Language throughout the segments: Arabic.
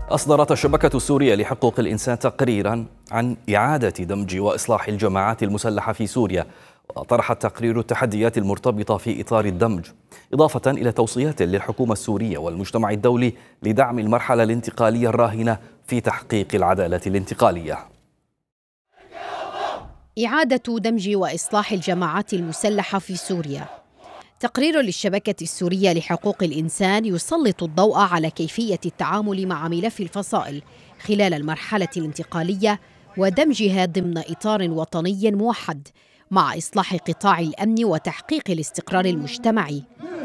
أصدرت الشبكة السورية لحقوق الإنسان تقريرا عن إعادة دمج وإصلاح الجماعات المسلحة في سوريا، وطرح التقرير التحديات المرتبطة في إطار الدمج، إضافة إلى توصيات للحكومة السورية والمجتمع الدولي لدعم المرحلة الانتقالية الراهنة في تحقيق العدالة الانتقالية. إعادة دمج وإصلاح الجماعات المسلحة في سوريا. تقرير للشبكة السورية لحقوق الإنسان يسلط الضوء على كيفية التعامل مع ملف الفصائل خلال المرحلة الانتقالية ودمجها ضمن إطار وطني موحد مع إصلاح قطاع الأمن وتحقيق الاستقرار المجتمعي.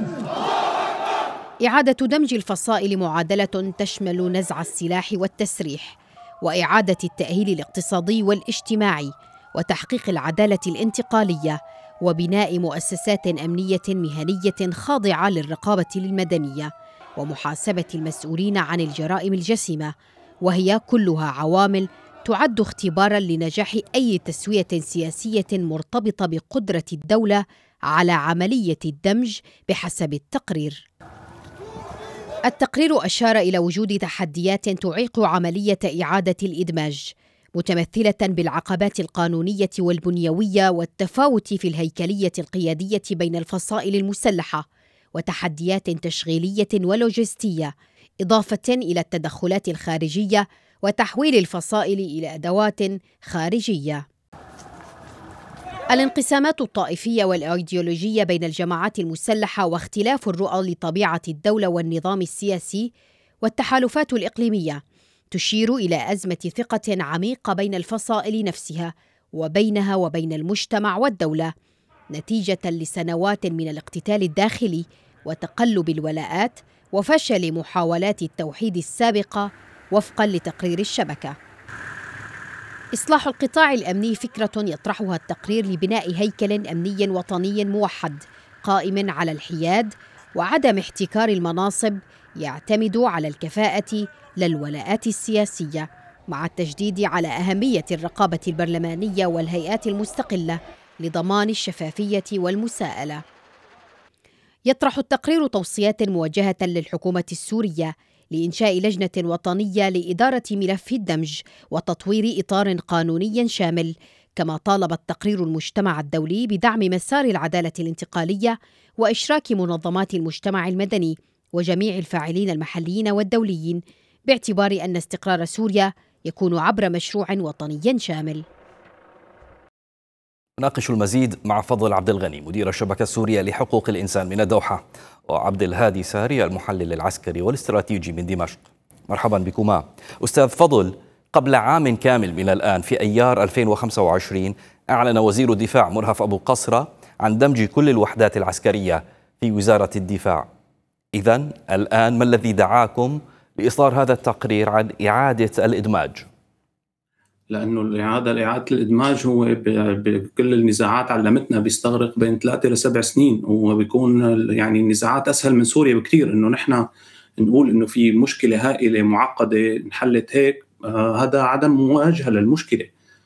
إعادة دمج الفصائل معادلة تشمل نزع السلاح والتسريح، وإعادة التأهيل الاقتصادي والاجتماعي، وتحقيق العدالة الانتقالية، وبناء مؤسسات أمنية مهنية خاضعة للرقابة المدنية، ومحاسبة المسؤولين عن الجرائم الجسيمة، وهي كلها عوامل تعد اختباراً لنجاح أي تسوية سياسية مرتبطة بقدرة الدولة على عملية الدمج بحسب التقرير. التقرير أشار إلى وجود تحديات تعيق عملية إعادة الإدماج، متمثلة بالعقبات القانونية والبنيوية والتفاوت في الهيكلية القيادية بين الفصائل المسلحة، وتحديات تشغيلية ولوجستية، إضافة إلى التدخلات الخارجية وتحويل الفصائل إلى أدوات خارجية. الانقسامات الطائفية والأيديولوجية بين الجماعات المسلحة واختلاف الرؤى لطبيعة الدولة والنظام السياسي والتحالفات الإقليمية تشير إلى أزمة ثقة عميقة بين الفصائل نفسها وبينها وبين المجتمع والدولة، نتيجة لسنوات من الاقتتال الداخلي وتقلب الولاءات وفشل محاولات التوحيد السابقة وفقاً لتقرير الشبكة. إصلاح القطاع الأمني فكرة يطرحها التقرير لبناء هيكل أمني وطني موحد قائم على الحياد وعدم احتكار المناصب، يعتمد على الكفاءة لا الولاءات السياسية، مع التشديد على أهمية الرقابة البرلمانية والهيئات المستقلة لضمان الشفافية والمساءلة. يطرح التقرير توصيات موجهة للحكومة السورية لإنشاء لجنة وطنية لإدارة ملف الدمج وتطوير إطار قانوني شامل، كما طالب التقرير المجتمع الدولي بدعم مسار العدالة الانتقالية وإشراك منظمات المجتمع المدني وجميع الفاعلين المحليين والدوليين، باعتبار أن استقرار سوريا يكون عبر مشروع وطني شامل. نناقش المزيد مع فضل عبد الغني مدير الشبكة السورية لحقوق الإنسان من الدوحة، وعبد الهادي ساري المحلل العسكري والاستراتيجي من دمشق. مرحبا بكما. أستاذ فضل، قبل عام كامل من الآن في أيار 2025 أعلن وزير الدفاع مرهف أبو قصرة عن دمج كل الوحدات العسكرية في وزارة الدفاع. إذن الآن ما الذي دعاكم لإصدار هذا التقرير عن إعادة الإدماج؟ لأنه إعادة الإدماج هو بكل النزاعات علمتنا بيستغرق بين 3 ل7 سنين، وبيكون يعني النزاعات أسهل من سوريا بكثير. إنه نحن نقول إنه في مشكلة هائلة معقدة انحلت هيك، هذا عدم مواجهة للمشكلة.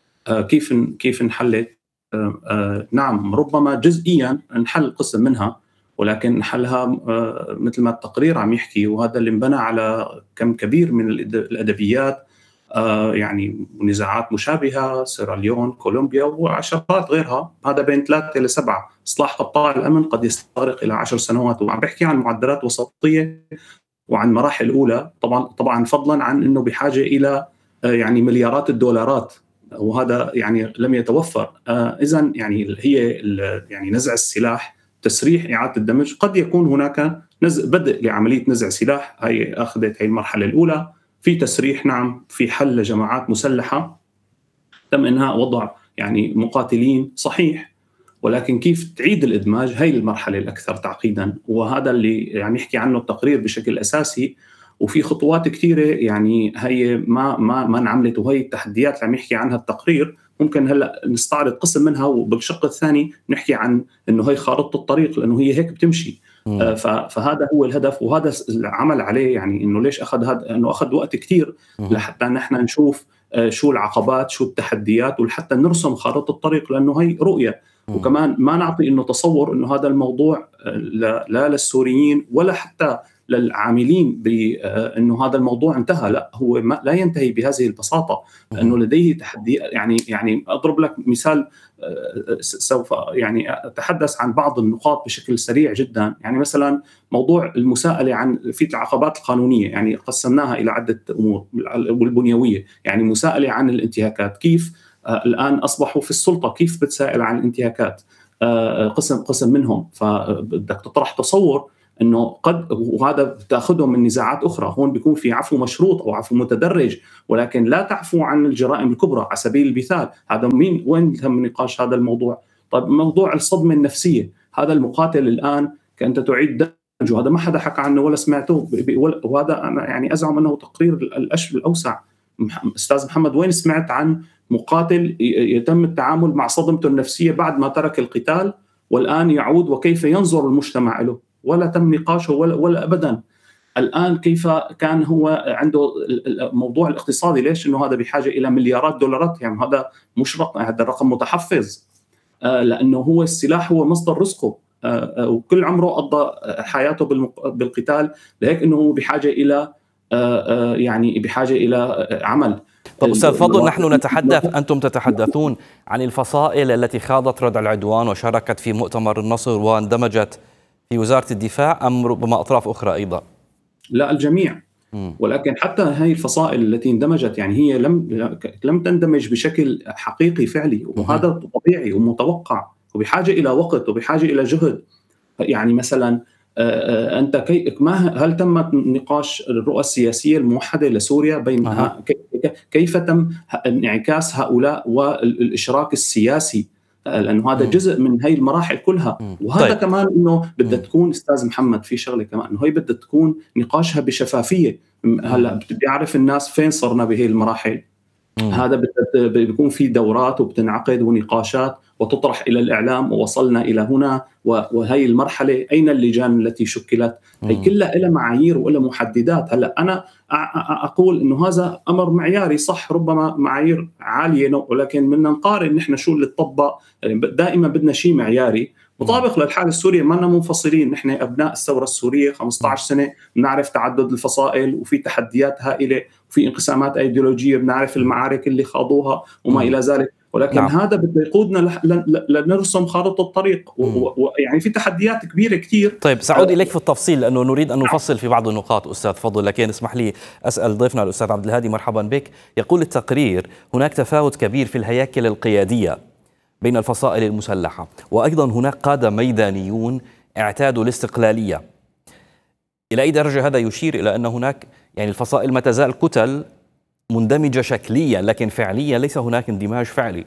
كيف انحلت؟ نعم، ربما جزئيا انحل قسم منها، ولكن حلها مثل ما التقرير عم يحكي، وهذا اللي انبنى على كم كبير من الأدبيات، يعني نزاعات مشابهة، سيراليون، كولومبيا وعشرات غيرها. هذا بين 3 ل 7. إصلاح قطاع الأمن قد يستغرق إلى 10 سنوات، وعم بحكي عن معدلات وسطية وعن مراحل أولى، طبعا فضلا عن أنه بحاجة إلى يعني مليارات الدولارات، وهذا يعني لم يتوفر. إذن يعني هي يعني نزع السلاح، تسريح، إعادة الدمج. قد يكون هناك بدء لعملية نزع سلاح، هي أخذت هي المرحلة الأولى، في تسريح، نعم، في حل لجماعات مسلحة تم إنهاء وضع يعني مقاتلين، صحيح، ولكن كيف تعيد الإدماج هي المرحلة الأكثر تعقيدا، وهذا اللي يعني يحكي عنه التقرير بشكل أساسي. وفي خطوات كثيرة يعني هي ما انعملت، وهي التحديات اللي عم يحكي عنها التقرير. ممكن هلا نستعرض قسم منها، وبالشق الثاني نحكي عن انه هي خارطة الطريق، لانه هي هيك بتمشي. فهذا هو الهدف، وهذا العمل عليه. يعني انه ليش اخذ هذا، انه اخذ وقت كثير لحتى نحن نشوف شو العقبات، شو التحديات، ولحتى نرسم خارطة الطريق، لانه هي رؤية. وكمان ما نعطي انه تصور انه هذا الموضوع لا للسوريين ولا حتى للعاملين بأنه هذا الموضوع انتهى. لا، هو لا ينتهي بهذه البساطة، لأنه لديه تحدي. يعني أضرب لك مثال، سوف يعني أتحدث عن بعض النقاط بشكل سريع جدا. يعني مثلا موضوع المساءلة في العقبات القانونية، يعني قسمناها إلى عدة أمور والبنيوية. يعني مساءلة عن الانتهاكات، كيف الآن أصبحوا في السلطة كيف بتسائل عن الانتهاكات، قسم منهم. فبدك تطرح تصور انه قد، وهذا بتاخذهم من نزاعات اخرى، هون بيكون في عفو مشروط او عفو متدرج، ولكن لا تعفو عن الجرائم الكبرى. على سبيل المثال، هذا وين تم نقاش هذا الموضوع؟ طيب موضوع الصدمه النفسيه، هذا المقاتل الان كانت تعيد دمجه، هذا ما حدا حكى عنه ولا سمعته، وهذا انا يعني ازعم انه تقرير الاوسع. استاذ محمد، وين سمعت عن مقاتل يتم التعامل مع صدمته النفسيه بعد ما ترك القتال والآن يعود وكيف ينظر المجتمع له؟ ولا تم نقاشه ولا أبدا. الآن كيف كان هو عنده الموضوع الاقتصادي، ليش؟ إنه هذا بحاجة إلى مليارات دولارات، يعني هذا مش رقم، هذا الرقم متحفظ، لأنه هو السلاح هو مصدر رزقه، وكل عمره قضى حياته بالقتال، لهيك إنه هو بحاجة إلى يعني بحاجة إلى عمل. طب أستاذ فضل، نحن نتحدث، أنتم تتحدثون عن الفصائل التي خاضت ردع العدوان وشاركت في مؤتمر النصر واندمجت في وزارة الدفاع، أم ربما أطراف أخرى أيضا؟ لا، الجميع. ولكن حتى هذه الفصائل التي اندمجت، يعني هي لم تندمج بشكل حقيقي فعلي، وهذا طبيعي ومتوقع، وبحاجة إلى وقت وبحاجة إلى جهد. يعني مثلا أنت هل تم نقاش الرؤى السياسية الموحدة لسوريا بينها؟ كيف تم انعكاس هؤلاء والإشراك السياسي؟ لأنه هذا جزء من هاي المراحل كلها. وهذا طيب. كمان إنه بدها تكون، أستاذ محمد، في شغلة كمان إنه هي بدها تكون نقاشها بشفافية. هلا بيعرف الناس فين صرنا بهي المراحل. هذا بيكون في دورات وبتنعقد ونقاشات وتطرح إلى الإعلام، ووصلنا إلى هنا، وهي المرحلة أين اللجان التي شكلت؟ هي كلها لها معايير ولا محددات. هلا أنا أقول إنه هذا أمر معياري، صح، ربما معايير عالية، ولكن بدنا نقارن نحن شو اللي تطبق. دائما بدنا شيء معياري مطابق للحالة السورية. ما لنا منفصلين، نحن أبناء الثورة السورية 15 سنة، بنعرف تعدد الفصائل وفي تحديات هائلة وفي انقسامات أيديولوجية، بنعرف المعارك اللي خاضوها وما إلى ذلك. ولكن هذا بده يقودنا لنرسم خارطة الطريق، ويعني في تحديات كبيرة كتير. طيب سأعود إليك في التفصيل لأنه نريد أن نفصل في بعض النقاط أستاذ فضل، لكن اسمح لي أسأل ضيفنا الأستاذ عبد الهادي. مرحبا بك. يقول التقرير هناك تفاوت كبير في الهياكل القيادية بين الفصائل المسلحة، وأيضا هناك قادة ميدانيون اعتادوا الاستقلالية. إلى أي درجة هذا يشير إلى أن هناك يعني الفصائل ما تزال كتل مندمجة شكليا، لكن فعليا ليس هناك اندماج فعلي؟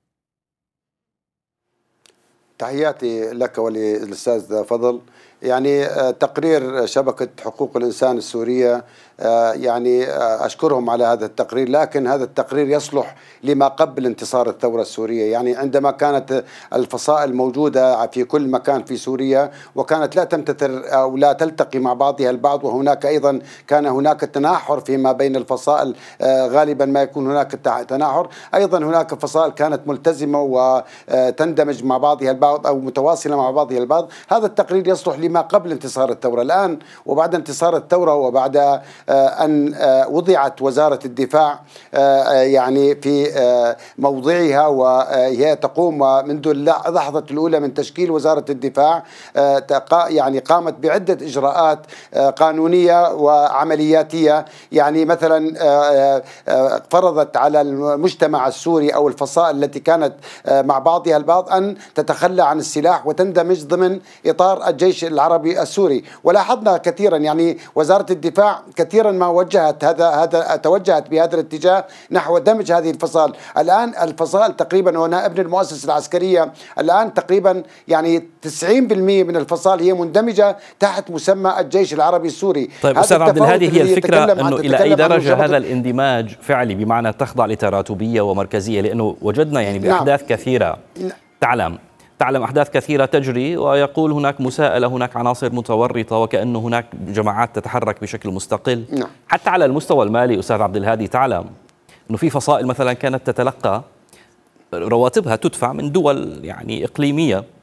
تحياتي لك وللأستاذ فضل. يعني تقرير شبكة حقوق الإنسان السورية، يعني أشكرهم على هذا التقرير، لكن هذا التقرير يصلح لما قبل انتصار الثورة السورية. يعني عندما كانت الفصائل موجودة في كل مكان في سوريا وكانت لا تمتثل أو لا تلتقي مع بعضها البعض، وهناك أيضا كان هناك تناحر فيما بين الفصائل، غالبا ما يكون هناك تناحر. أيضا هناك فصائل كانت ملتزمة وتندمج مع بعضها البعض أو متواصلة مع بعضها البعض. هذا التقرير يصلح لما قبل انتصار الثورة. الآن وبعد انتصار الثورة وبعد أن وضعت وزارة الدفاع يعني في موضعها، وهي تقوم منذ اللحظة الأولى من تشكيل وزارة الدفاع، يعني قامت بعدة إجراءات قانونية وعملياتية. يعني مثلا فرضت على المجتمع السوري أو الفصائل التي كانت مع بعضها البعض أن تتخلى عن السلاح وتندمج ضمن إطار الجيش العربي السوري. ولاحظنا كثيرا يعني وزارة الدفاع كثيرا ما توجهت بهذا الاتجاه نحو دمج هذه الفصائل. الآن الفصائل تقريبا، وأنا ابن المؤسسة العسكرية، الآن تقريبا يعني 90% من الفصائل هي مندمجة تحت مسمى الجيش العربي السوري. طيب أستاذ عبد الهادي، هي الفكرة أنه إلى أي درجة هذا الاندماج فعلي، بمعنى تخضع لتراتبية ومركزية؟ لأنه وجدنا يعني بأحداث كثيرة، تعلم أحداث كثيرة تجري ويقول هناك مساءلة، هناك عناصر متورطة، وكأن هناك جماعات تتحرك بشكل مستقل. حتى على المستوى المالي أستاذ عبد الهادي، تعلم أنه في فصائل مثلا كانت تتلقى رواتبها تدفع من دول يعني إقليمية،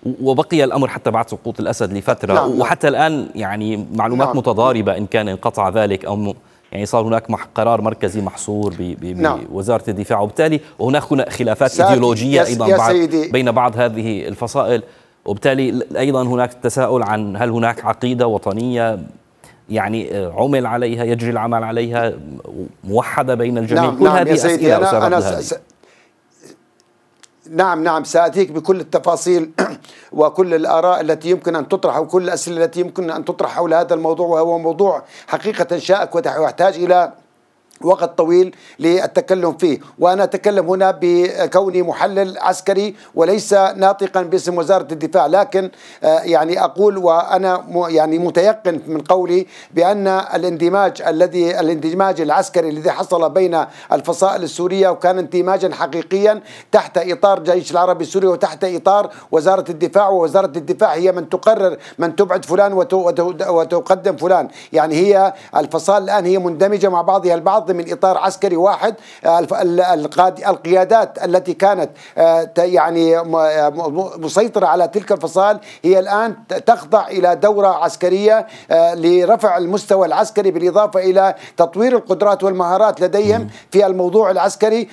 وبقي الأمر حتى بعد سقوط الأسد لفترة. نعم. وحتى الآن يعني معلومات نعم. متضاربة إن كان انقطع ذلك أو يعني صار هناك قرار مركزي محصور نعم. بوزارة الدفاع، وبالتالي وهناك خلافات إيديولوجية أيضا بين بعض هذه الفصائل، وبالتالي أيضا هناك تساؤل عن هل هناك عقيدة وطنية يعني عمل عليها، يجري العمل عليها، موحدة بين الجميع. نعم. كل نعم هذه أسئلة أنا نعم سأتيك بكل التفاصيل وكل الآراء التي يمكن أن تطرح وكل الأسئلة التي يمكن أن تطرح حول هذا الموضوع، وهو موضوع حقيقة شائك ويحتاج إلى وقت طويل للتكلم فيه. وأنا أتكلم هنا بكوني محلل عسكري وليس ناطقا باسم وزارة الدفاع، لكن يعني أقول وأنا يعني متيقن من قولي بأن الاندماج العسكري الذي حصل بين الفصائل السورية وكان اندماجا حقيقيا تحت إطار الجيش العربي السوري وتحت إطار وزارة الدفاع، ووزارة الدفاع هي من تقرر من تبعد فلان وتقدم فلان. يعني هي الفصائل الآن هي مندمجة مع بعضها البعض من إطار عسكري واحد. القيادات التي كانت يعني مسيطرة على تلك الفصائل هي الآن تخضع إلى دورة عسكرية لرفع المستوى العسكري، بالإضافة إلى تطوير القدرات والمهارات لديهم في الموضوع العسكري.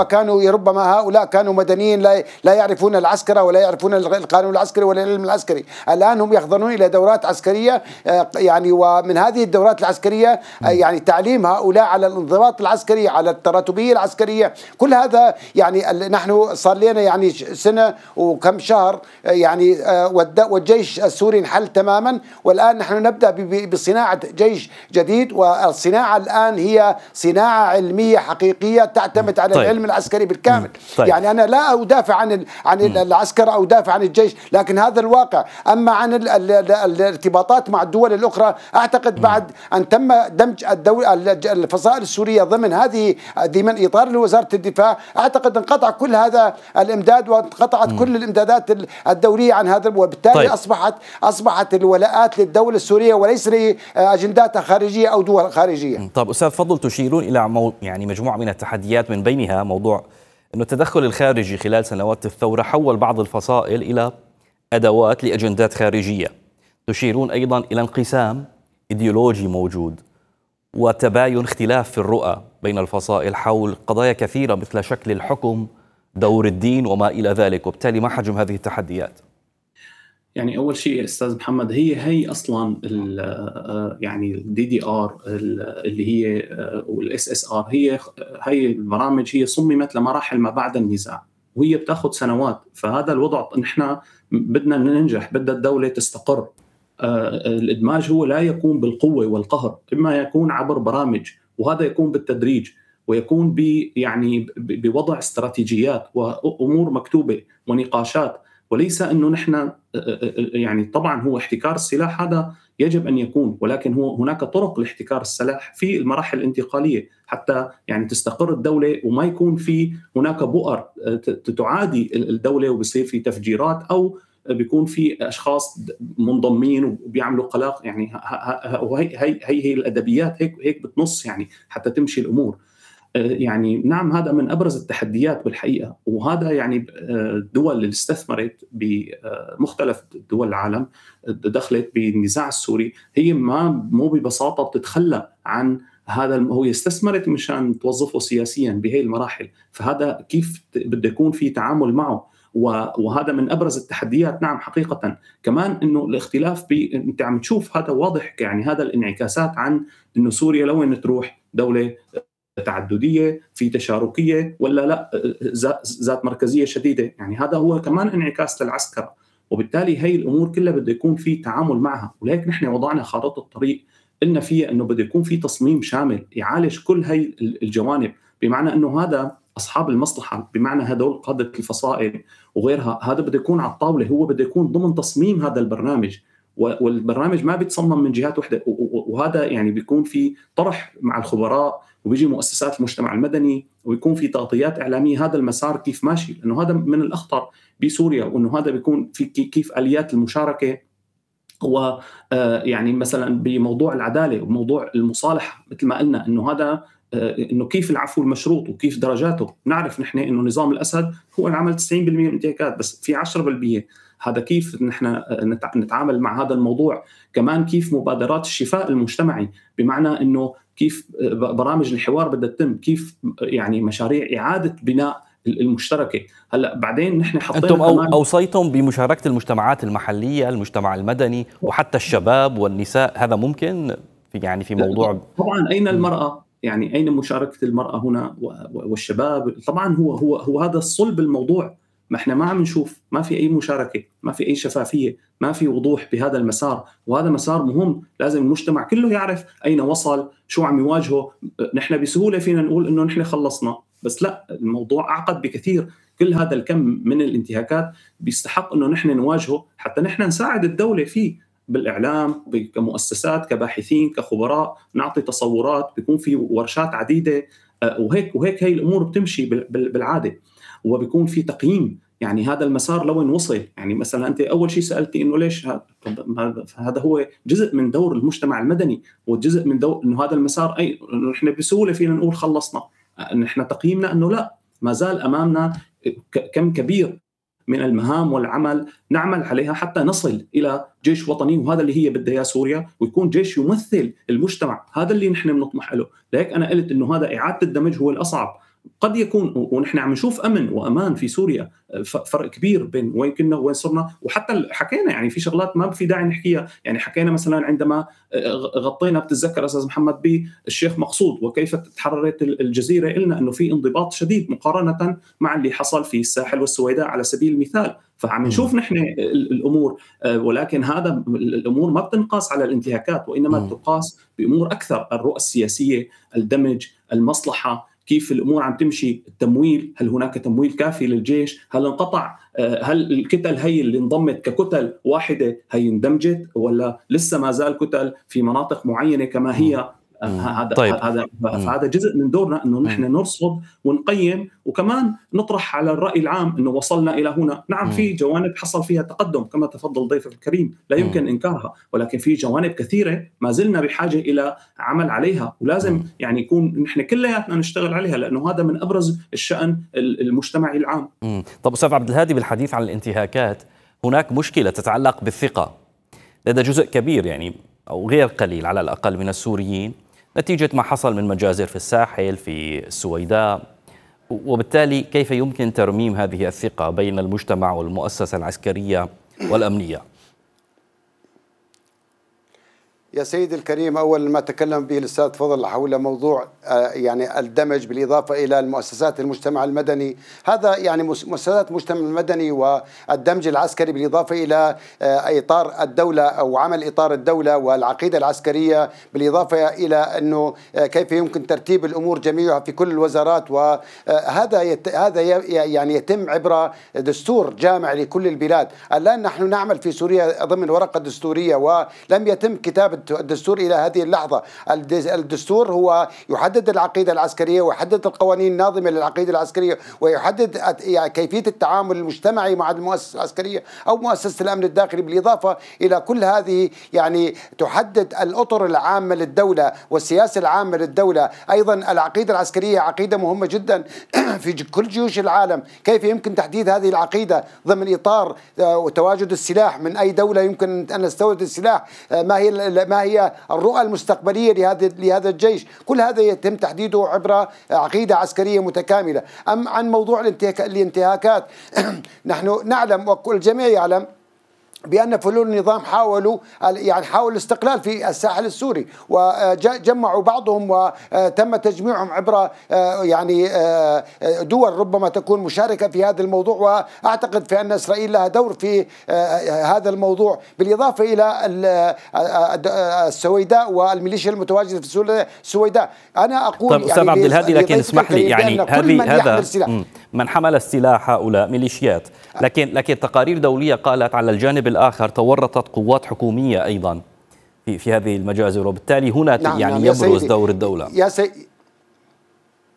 ربما هؤلاء كانوا مدنيين لا يعرفون العسكرة ولا يعرفون القانون العسكري ولا العلم العسكري. الآن هم يخضعون إلى دورات عسكرية، يعني ومن هذه الدورات العسكرية يعني تعليم هؤلاء على الانضباط العسكري، على التراتبية العسكرية. كل هذا يعني نحن صار لنا يعني سنة وكم شهر يعني والجيش السوري انحل تماما، والآن نحن نبدأ بصناعة جيش جديد، والصناعة الآن هي صناعة علمية حقيقية تعتمد على العلم العسكري بالكامل. يعني أنا لا أدافع عن العسكر أو أدافع عن الجيش، لكن هذا الواقع. أما عن الارتباطات مع الدول الأخرى، أعتقد بعد أن تم دمج الفصائل السورية ضمن من إطار وزارة الدفاع، أعتقد انقطع كل هذا الإمداد وانقطعت كل الإمدادات الدولية عن هذا، وبالتالي أصبحت الولاءات للدولة السورية وليس لأجندات خارجية أو دول خارجية. طب أستاذ فضل، تشيرون إلى يعني مجموعة من التحديات، من بينها موضوع أنه التدخل الخارجي خلال سنوات الثورة حول بعض الفصائل إلى أدوات لأجندات خارجية. تشيرون أيضا إلى انقسام إيديولوجي موجود وتباين اختلاف في الرؤى بين الفصائل حول قضايا كثيرة مثل شكل الحكم، دور الدين وما إلى ذلك، وبالتالي ما حجم هذه التحديات؟ يعني أول شيء أستاذ محمد، هي أصلا يعني الدي دي آر اللي هي والإس إس آر، هي البرامج هي صممت لمراحل ما بعد النزاع، وهي بتاخذ سنوات. فهذا الوضع نحن بدنا ننجح، بدها الدولة تستقر. الإدماج هو لا يكون بالقوة والقهر، إما يكون عبر برامج، وهذا يكون بالتدريج، ويكون يعني بوضع استراتيجيات وأمور مكتوبة ونقاشات، وليس أنه نحن يعني طبعا هو احتكار السلاح هذا يجب أن يكون، ولكن هناك طرق لاحتكار السلاح في المراحل الانتقالية حتى يعني تستقر الدولة وما يكون في هناك بؤر تعادي الدولة وبصير في تفجيرات أو بيكون في اشخاص منضمين وبيعملوا قلق. يعني هي الادبيات هيك بتنص يعني حتى تمشي الامور. يعني نعم، هذا من ابرز التحديات بالحقيقه، وهذا يعني الدول اللي استثمرت بمختلف دول العالم دخلت بالنزاع السوري، هي مو ببساطه بتتخلى عن هذا، هو استثمرت مشان توظفه سياسيا بهي المراحل. فهذا كيف بده يكون في تعامل معه، وهذا من ابرز التحديات. نعم حقيقه كمان انه الاختلاف انت عم تشوف هذا واضح، يعني هذا الانعكاسات عن انه سوريا لوين تروح، دوله تعدديه في تشاركيه ولا لا ذات مركزيه شديده. يعني هذا هو كمان انعكاس للعسكره، وبالتالي هي الامور كلها بده يكون في تعامل معها. ولهيك نحن وضعنا خارطه الطريق، قلنا فيها انه بده يكون في تصميم شامل يعالج كل هي الجوانب، بمعنى انه هذا اصحاب المصلحه، بمعنى هدول قاده الفصائل وغيرها، هذا بده يكون على الطاوله، هو بده يكون ضمن تصميم هذا البرنامج. والبرنامج ما بيتصمم من جهات وحده، وهذا يعني بيكون في طرح مع الخبراء، وبيجي مؤسسات المجتمع المدني، ويكون في تغطيات اعلاميه هذا المسار كيف ماشي، لانه هذا من الاخطر بسوريا، وانه هذا بيكون في كيف اليات المشاركه. ويعني مثلا بموضوع العداله وموضوع المصالحه، مثل ما قلنا انه هذا انه كيف العفو المشروط وكيف درجاته. نعرف نحن انه نظام الاسد هو عمل 90% من الانتهاكات، بس في 10% هذا كيف نحن نتعامل مع هذا الموضوع. كمان كيف مبادرات الشفاء المجتمعي، بمعنى أنه كيف برامج الحوار بدها تتم، كيف يعني مشاريع إعادة بناء المشتركة. هلا بعدين نحن حطينا أنتم أوصيتم بمشاركة المجتمعات المحلية، المجتمع المدني وحتى الشباب والنساء، هذا ممكن في موضوع؟ طبعا أين المرأة؟ يعني أين مشاركة المرأة هنا والشباب؟ طبعا هو هذا الصلب الموضوع. ما احنا ما عم نشوف، ما في أي مشاركة، ما في أي شفافية، ما في وضوح بهذا المسار، وهذا مسار مهم. لازم المجتمع كله يعرف أين وصل، شو عم يواجهه. نحن بسهولة فينا نقول إنه نحن خلصنا، بس لا، الموضوع أعقد بكثير. كل هذا الكم من الانتهاكات بيستحق إنه نحن نواجهه، حتى نحن نساعد الدولة فيه بالإعلام، كمؤسسات، كباحثين، كخبراء، نعطي تصورات، بيكون في ورشات عديدة، وهيك هي الأمور بتمشي بالعادة. وبيكون في تقييم، يعني هذا المسار لوين وصل. يعني مثلا أنت أول شيء سألتي إنه ليش هذا هو جزء من دور المجتمع المدني، وجزء من دور إنه هذا المسار إنه إحنا بسهولة فينا نقول خلصنا. نحن تقييمنا إنه لا، ما زال أمامنا كم كبير من المهام والعمل نعمل عليها حتى نصل إلى جيش وطني، وهذا اللي هي بدها إياه سوريا، ويكون جيش يمثل المجتمع. هذا اللي نحن بنطمح له. لذلك أنا قلت إنه هذا إعادة الدمج هو الأصعب. قد يكون، ونحن عم نشوف أمن وأمان في سوريا، فرق كبير بين وين كنا وين صرنا. وحتى حكينا يعني في شغلات ما في داعي نحكيها. يعني حكينا مثلا عندما غطينا، بتتذكر أستاذ محمد، بالشيخ مقصود وكيف تحررت الجزيرة، قلنا أنه في انضباط شديد مقارنة مع اللي حصل في الساحل والسويداء على سبيل المثال. فعم نشوف نحن الأمور، ولكن هذا الأمور ما بتنقاس على الانتهاكات، وإنما تقاس بأمور أكثر: الرؤى السياسية، الدمج، المصلحة، كيف الأمور عم تمشي، التمويل، هل هناك تمويل كافي للجيش، هل انقطع، هل الكتل هي اللي انضمت ككتل واحدة هي اندمجت، ولا لسه ما زال كتل في مناطق معينة كما هي. هذا جزء من دورنا، انه نحن نرصد ونقيم، وكمان نطرح على الرأي العام انه وصلنا الى هنا. نعم، في جوانب حصل فيها تقدم كما تفضل ضيفك الكريم، لا يمكن انكارها، ولكن في جوانب كثيرة ما زلنا بحاجة الى عمل عليها، ولازم يعني يكون نحن كلياتنا نشتغل عليها، لانه هذا من ابرز الشأن المجتمعي العام. طب أستاذ عبد الهادي، بالحديث عن الانتهاكات، هناك مشكلة تتعلق بالثقة لدى جزء كبير، يعني أو غير قليل على الأقل، من السوريين، نتيجة ما حصل من مجازر في الساحل، في السويداء. وبالتالي كيف يمكن ترميم هذه الثقة بين المجتمع والمؤسسة العسكرية والأمنية؟ يا سيدي الكريم، أول ما تكلم به الأستاذ فضل حول موضوع يعني الدمج بالإضافة إلى المؤسسات المجتمع المدني، هذا يعني مؤسسات المجتمع المدني والدمج العسكري بالإضافة إلى إطار الدولة أو عمل إطار الدولة والعقيدة العسكرية، بالإضافة إلى أنه كيف يمكن ترتيب الأمور جميعها في كل الوزارات. وهذا يعني يتم عبر دستور جامع لكل البلاد. الآن نحن نعمل في سوريا ضمن ورقة دستورية، ولم يتم كتابة الدستور إلى هذه اللحظة. الدستور هو يحدد العقيدة العسكرية، ويحدد القوانين الناظمة للعقيدة العسكرية، ويحدد كيفية التعامل المجتمعي مع المؤسسة العسكرية أو مؤسسة الأمن الداخلي. بالإضافة إلى كل هذه يعني تحدد الأطر العامة للدولة والسياسة العامة للدولة. أيضا العقيدة العسكرية عقيدة مهمة جدا في كل جيوش العالم. كيف يمكن تحديد هذه العقيدة ضمن إطار تواجد السلاح من أي دولة يمكن أن نستورد السلاح؟ ما هي الرؤى المستقبلية لهذا الجيش؟ كل هذا يتم تحديده عبر عقيدة عسكرية متكاملة. عن موضوع الانتهاكات، نحن نعلم والجميع يعلم بأن فلول النظام حاولوا الاستقلال في الساحل السوري، وجمعوا بعضهم وتم تجميعهم عبر يعني دول ربما تكون مشاركة في هذا الموضوع. وأعتقد في أن إسرائيل لها دور في هذا الموضوع، بالإضافة إلى السويداء والميليشيا المتواجدة في السويداء. أنا أقول طيب أستاذ عبد الهادي، لكن اسمح لي، يعني هذا من حمل السلاح هؤلاء ميليشيات، لكن تقارير دولية قالت على الجانب الآخر تورطت قوات حكومية أيضا في هذه المجازر، وبالتالي هنا يعني يبرز دور الدولة.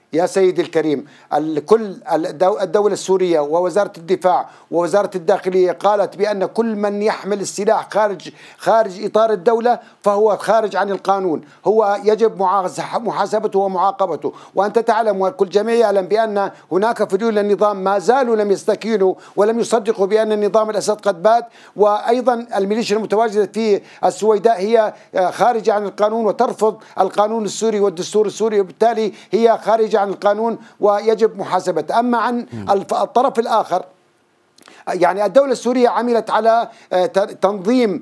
يا سيدي الكريم، كل الدولة السورية ووزارة الدفاع ووزارة الداخلية قالت بأن كل من يحمل السلاح خارج إطار الدولة فهو خارج عن القانون، هو يجب محاسبته ومعاقبته. وأنت تعلم وكل جميع يعلم بأن هناك فلول النظام ما زالوا لم يستكينوا ولم يصدقوا بأن النظام الأسد قد بات، وأيضا الميليشيا المتواجدة في السويداء هي خارجة عن القانون وترفض القانون السوري والدستور السوري، وبالتالي هي خارجة عن القانون ويجب محاسبتها. أما عن الطرف الآخر، يعني الدولة السورية عملت على تنظيم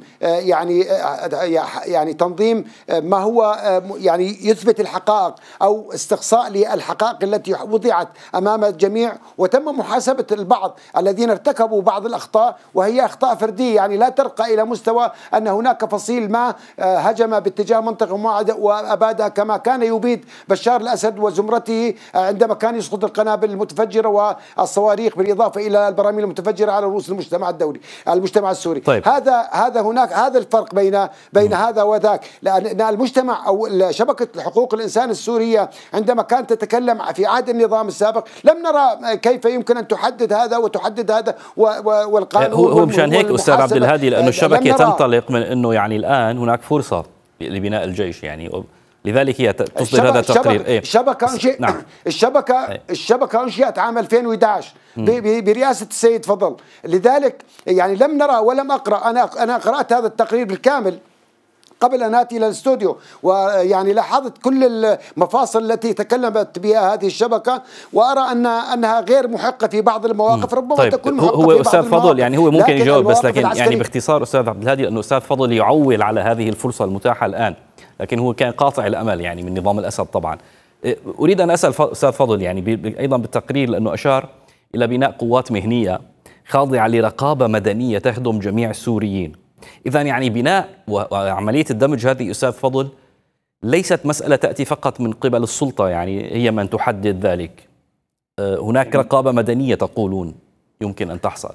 يعني تنظيم ما هو يعني يثبت الحقائق أو استقصاء للحقائق التي وضعت أمام الجميع، وتم محاسبة البعض الذين ارتكبوا بعض الأخطاء، وهي أخطاء فردية يعني لا ترقى إلى مستوى أن هناك فصيل ما هجم باتجاه منطقة معينة وأبادها كما كان يبيد بشار الأسد وزمرته عندما كان يسقط القنابل المتفجرة والصواريخ، بالإضافة إلى البراميل المتفجرة على رؤوس المجتمع الدولي المجتمع السوري. طيب. هذا الفرق بين هذا وذاك، لأن المجتمع أو شبكة حقوق الإنسان السورية عندما كانت تتكلم في عهد النظام السابق لم نرى كيف يمكن أن تحدد هذا وتحدد هذا والقانون. هو مشان هيك أستاذ عبد الهادي، لأنه الشبكة تنطلق من أنه يعني الآن هناك فرصة لبناء الجيش، يعني لذلك هي تصدر هذا التقرير. الشبكة أنشئت عام 2011 برئاسة السيد فضل، لذلك يعني لم نرى ولم أقرأ. أنا قرأت هذا التقرير بالكامل قبل أن آتي إلى الاستوديو، ويعني لاحظت كل المفاصل التي تكلمت بها هذه الشبكة، وأرى أنها غير محقة في بعض المواقف. ربما طيب تكون محقة هو في أستاذ فضل يعني هو ممكن يجاوب، بس لكن يعني باختصار أستاذ عبد الهادي، أنه أستاذ فضل يعول على هذه الفرصة المتاحة الآن، لكن هو كان قاطع الأمل يعني من نظام الأسد. طبعا أريد أن أسأل أستاذ فضل يعني أيضا بالتقرير، لأنه أشار إلى بناء قوات مهنية خاضعة لرقابة مدنية تخدم جميع السوريين. إذا يعني بناء وعملية الدمج هذه أستاذ فضل ليست مسألة تأتي فقط من قبل السلطة، يعني هي من تحدد ذلك. هناك رقابة مدنية تقولون يمكن أن تحصل.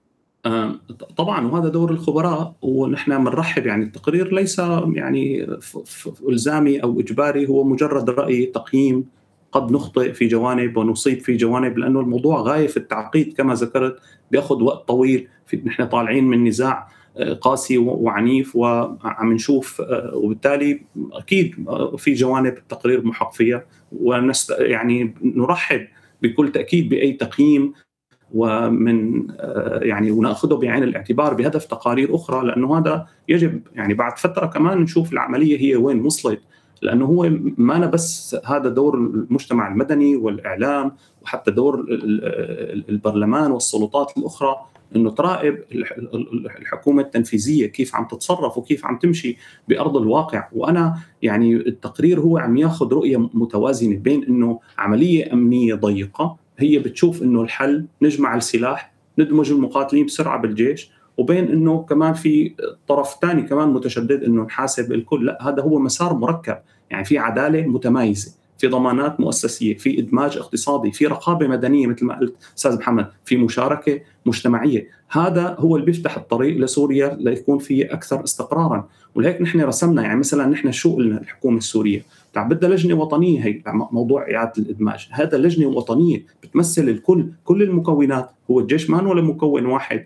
طبعا، وهذا دور الخبراء، ونحن بنرحب. يعني التقرير ليس يعني إلزامي أو إجباري، هو مجرد رأي تقييم. قد نخطئ في جوانب ونصيب في جوانب، لأنه الموضوع غاية في التعقيد كما ذكرت، بيأخذ وقت طويل. نحن طالعين من نزاع قاسي وعنيف وعم نشوف، وبالتالي أكيد في جوانب التقرير محق فيها، يعني نرحب بكل تأكيد بأي تقييم ومن يعني ونأخذه بعين الاعتبار بهدف تقارير أخرى، لأنه هذا يجب يعني بعد فترة كمان نشوف العملية هي وين وصلت، لأنه هو ما أنا بس هذا دور المجتمع المدني والإعلام، وحتى دور البرلمان والسلطات الأخرى إنه تراقب الحكومة التنفيذية كيف عم تتصرف وكيف عم تمشي بأرض الواقع. وأنا يعني التقرير هو عم ياخذ رؤية متوازنة بين إنه عملية أمنية ضيقة هي بتشوف إنه الحل نجمع السلاح ندمج المقاتلين بسرعة بالجيش، وبين إنه كمان في طرف ثاني كمان متشدد إنه نحاسب الكل. لا، هذا هو مسار مركب، يعني في عدالة متمايزة، في ضمانات مؤسسية، في إدماج اقتصادي، في رقابة مدنية مثل ما قلت أستاذ محمد، في مشاركة مجتمعية. هذا هو اللي بيفتح الطريق لسوريا ليكون فيه أكثر استقراراً. ولهيك نحن رسمنا يعني مثلا نحن شو قلنا الحكومة السورية بدها لجنة وطنية، هي موضوع إعادة الإدماج، هذا لجنة وطنية بتمثل الكل، كل المكونات. هو الجيش ما ولا مكون واحد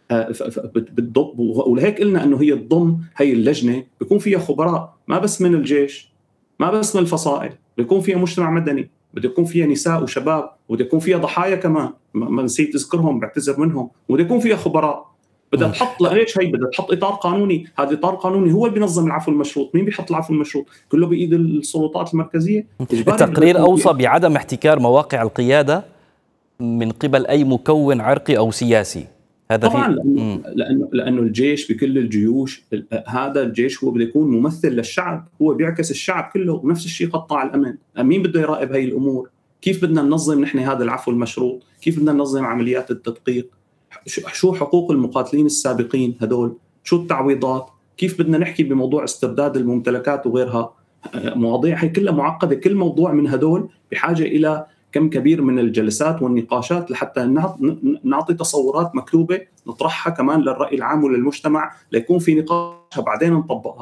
بتضم، ولهيك قلنا أنه هي تضم هي اللجنة بيكون فيها خبراء ما بس من الجيش، ما بس من الفصائل، بيكون فيها مجتمع مدني، بده يكون فيها نساء وشباب، وبده يكون فيها ضحايا كمان، ما نسيت أذكرهم بعتذر منهم، وبده يكون فيها خبراء. بدها تحط ليش هي بدها تحط إطار قانوني، هذا إطار قانوني هو اللي بينظم العفو المشروط. مين بيحط العفو المشروط؟ كله بإيد السلطات المركزية. التقرير أوصى بعدم احتكار مواقع القيادة من قبل أي مكون عرقي أو سياسي. هذا طبعا لأنه الجيش بكل الجيوش، هذا الجيش هو بده يكون ممثل للشعب، هو بيعكس الشعب كله، ونفس الشيء قطاع الأمن. مين بده يراقب هاي الأمور؟ كيف بدنا ننظم نحن هذا العفو المشروط؟ كيف بدنا ننظم عمليات التدقيق؟ شو حقوق المقاتلين السابقين هدول؟ شو التعويضات؟ كيف بدنا نحكي بموضوع استرداد الممتلكات وغيرها؟ مواضيع هي كلها معقدة. كل موضوع من هدول بحاجة إلى كم كبير من الجلسات والنقاشات لحتى نعطي تصورات مكتوبة نطرحها كمان للرأي العام وللمجتمع، ليكون في نقاش بعدين نطبقها.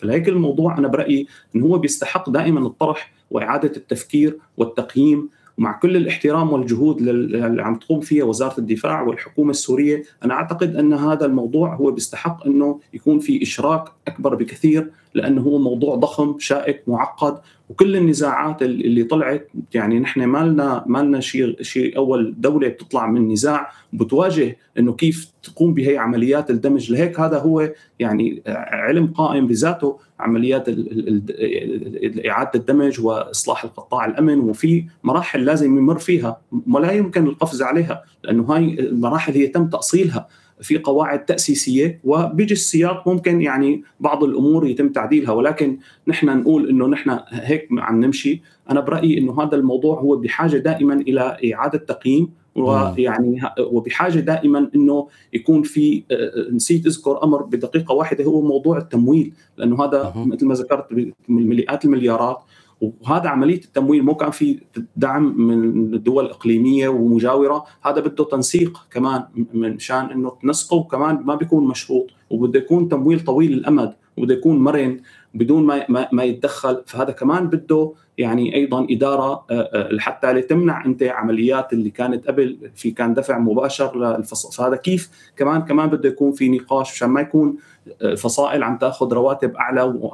فلهيك الموضوع أنا برأيي أنه هو بيستحق دائما الطرح وإعادة التفكير والتقييم، ومع كل الاحترام والجهود اللي عم تقوم فيها وزارة الدفاع والحكومة السورية. أنا أعتقد أن هذا الموضوع هو بيستحق أنه يكون في إشراك أكبر بكثير، لأنه هو موضوع ضخم شائك معقد، وكل النزاعات اللي طلعت يعني نحن ما لنا شيء أول دولة بتطلع من نزاع وبتواجه أنه كيف تقوم بهي عمليات الدمج. لهيك هذا هو يعني علم قائم بذاته، عمليات إعادة الدمج وإصلاح القطاع الأمن، وفي مراحل لازم يمر فيها ولا يمكن القفز عليها، لأنه هاي المراحل هي تم تأصيلها في قواعد تأسيسية، وبيجي السياق ممكن يعني بعض الأمور يتم تعديلها، ولكن نحن نقول إنه نحن هيك عم نمشي. أنا برأيي إنه هذا الموضوع هو بحاجة دائما إلى إعادة تقييم، ويعني وبحاجة دائما إنه يكون في نسيت أذكر أمر بدقيقة واحدة، هو موضوع التمويل، لأنه هذا مثل ما ذكرت مئات المليارات، وهذا عملية التمويل مو كان في دعم من الدول الإقليمية ومجاورة، هذا بده تنسيق كمان من شان إنه تنسقه، وكمان ما بيكون مشروط، وبده يكون تمويل طويل الأمد، وبده يكون مرن بدون ما يتدخل. فهذا كمان بده يعني أيضا إدارة حتى لتمنع أنت عمليات اللي كانت قبل في كان دفع مباشر للفصل. فهذا كيف كمان بده يكون في نقاش عشان ما يكون فصائل عم تأخذ رواتب أعلى